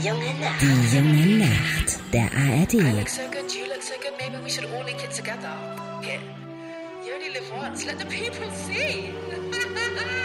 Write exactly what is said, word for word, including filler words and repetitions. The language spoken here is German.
junge Nacht. Die junge Nacht. Der A R D. I look so good, you look so good, maybe we should all link it together. Yeah. You only live once, let the people see.